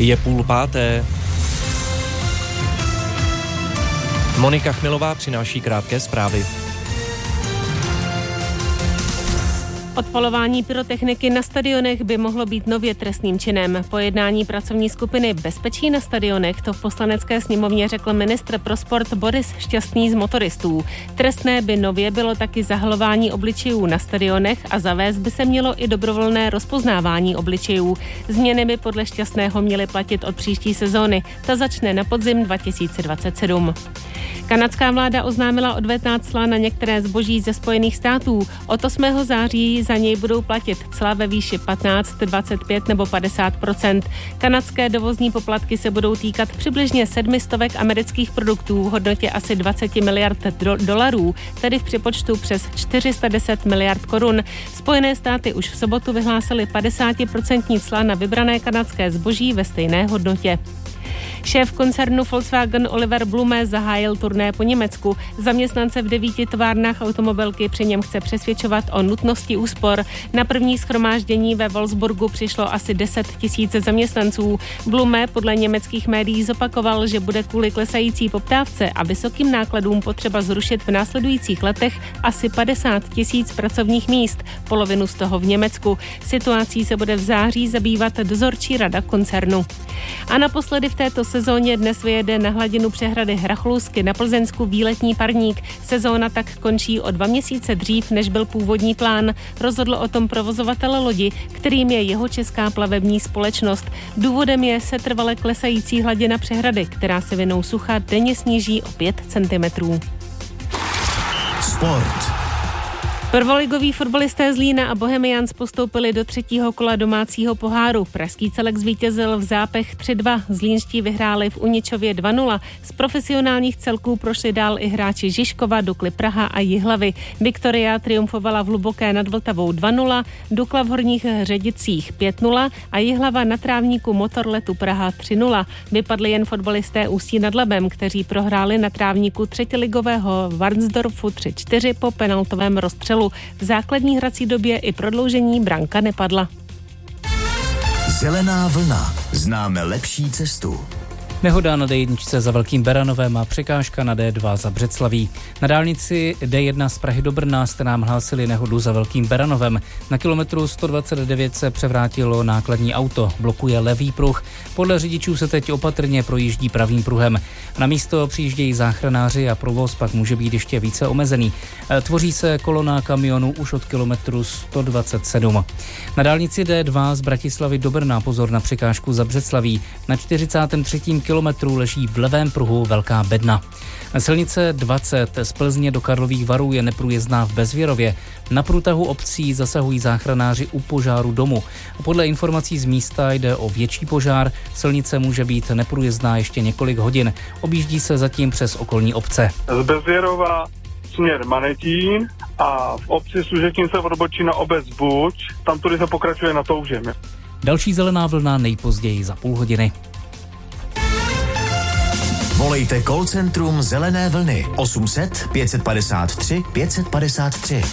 Je 4:30. Monika Chmilová přináší krátké zprávy. Odpalování pyrotechniky na stadionech by mohlo být nově trestným činem. Po jednání pracovní skupiny Bezpečí na stadionech to v Poslanecké sněmovně řekl ministr pro sport Boris Šťastný z motoristů. Trestné by nově bylo taky zahalování obličejů na stadionech a zavést by se mělo i dobrovolné rozpoznávání obličejů. Změny by podle Šťastného měly platit od příští sezóny. Ta začne na podzim 2027. Kanadská vláda oznámila odvetná cla na některé zboží ze Spojených států. Od 8. září za něj budou platit cla ve výši 15, 25 nebo 50%. Kanadské dovozní poplatky se budou týkat přibližně 700 amerických produktů v hodnotě asi 20 miliard dolarů, tedy v přepočtu přes 410 miliard korun. Spojené státy už v sobotu vyhlásily 50% cla na vybrané kanadské zboží ve stejné hodnotě. Šéf koncernu Volkswagen Oliver Blume zahájil turné po Německu. Zaměstnance v 9 továrnách automobilky při něm chce přesvědčovat o nutnosti úspor. Na první shromáždění ve Wolfsburgu přišlo asi 10 000 zaměstnanců. Blume podle německých médií zopakoval, že bude kvůli klesající poptávce a vysokým nákladům potřeba zrušit v následujících letech asi 50 000 pracovních míst, polovinu z toho v Německu. Situací se bude v září zabývat dozorčí rada koncernu. A naposledy v této sezóně dnes vyjede na hladinu přehrady Hrachlusky na Plzeňsku výletní parník. Sezóna tak končí o 2 měsíce dřív, než byl původní plán. Rozhodl o tom provozovatel lodi, kterým je Jihočeská plavební společnost. Důvodem je setrvale klesající hladina přehrady, která se vinou sucha denně sníží o 5 cm. Sport. Prvoligoví fotbalisté Zlína a Bohemians postoupili do 3. kola domácího poháru. Pražský Celek zvítězil v Zápech 3-2. Zlínští vyhráli v Uničově 2-0. Z profesionálních celků prošli dál i hráči Žižkova, Dukly Praha a Jihlavy. Viktoria triumfovala v Hluboké nad Vltavou 2-0, Dukla v Horních Hředicích 5-0 a Jihlava na trávníku Motorletu Praha 3-0. Vypadli jen fotbalisté Ústí nad Labem, kteří prohráli na trávníku třetiligového Varnsdorfu 3-4 po penaltovém rozstřelu. V základní hrací době i prodloužení branka nepadla. Zelená vlna. Známe lepší cestu. Nehoda na D1 za Velkým Beranovem a překážka na D2 za Břeclaví. Na dálnici D1 z Prahy do Brna jste nám hlásili nehodu za Velkým Beranovem. Na kilometru 129 se převrátilo nákladní auto, blokuje levý pruh. Podle řidičů se teď opatrně projíždí pravým pruhem. Na místo přijíždějí záchranáři a provoz pak může být ještě více omezený. Tvoří se kolona kamionů už od kilometru 127. Na dálnici D2 z Bratislavy do Brna pozor na překážku za Břeclaví. Na 43. kilometru leží v levém pruhu Velká Bedna. Silnice 20 z Plzně do Karlových Varů je neprůjezdná v Bezvěrově. Na průtahu obcí zasahují záchranáři u požáru domu. Podle informací z místa jde o větší požár. Silnice může být neprůjezdná ještě několik hodin. Objíždí se zatím přes okolní obce. Z Bezvěrova směr Manetín a v obci Služečnice odbočí na obec Buď. Tam tudy se pokračuje na Toužem. Další zelená vlna nejpozději za půl hodiny. Volejte call centrum Zelené vlny 800 553 553.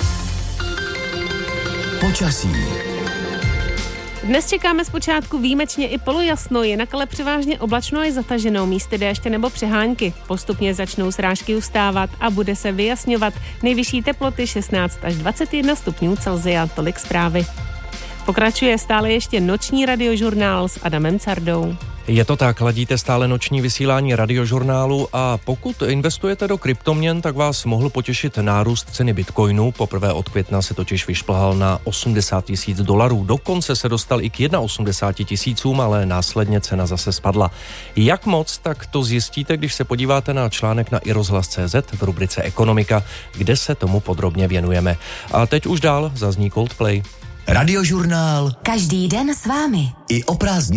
Počasí. Dnes čekáme zpočátku výjimečně i polojasno, jinak ale převážně oblačno i zataženou, místy déště nebo přehánky. Postupně začnou srážky ustávat a bude se vyjasňovat. Nejvyšší teploty 16 až 21 stupňů Celsia. Tolik zprávy. Pokračuje stále ještě noční radiožurnál s Adamem Cardou. Je to tak, ladíte stále noční vysílání radiožurnálu a pokud investujete do kryptoměn, tak vás mohl potěšit nárůst ceny bitcoinu. Poprvé od května se totiž vyšplhal na $80 000. Dokonce se dostal i k 81 000, ale následně cena zase spadla. Jak moc, tak to zjistíte, když se podíváte na článek na iRozhlas.cz v rubrice Ekonomika, kde se tomu podrobně věnujeme. A teď už dál zazní Coldplay. Radiožurnál. Každý den s vámi. I o prázdninách.